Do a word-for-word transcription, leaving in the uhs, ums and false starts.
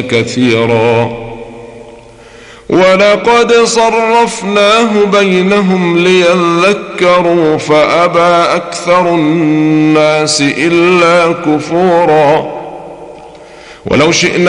كثيرا ولقد صرفناه بينهم ليذكروا فأبى أكثر الناس إلا كفورا ولو شئنا